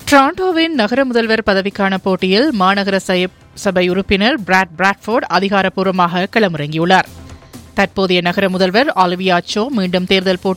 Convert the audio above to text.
டொரண்டோவின் நகர முதல்வர் பதவிக்கான போட்டியில் மாநகர சபை உறுப்பினர் பிராட்ஃபோர்ட் அதிகாரப்பூர்வமாக களமிறங்கியுள்ளார். தற்போதைய நகர முதல்வர் ஆலிவியா சோ மீண்டும் தேர்தல்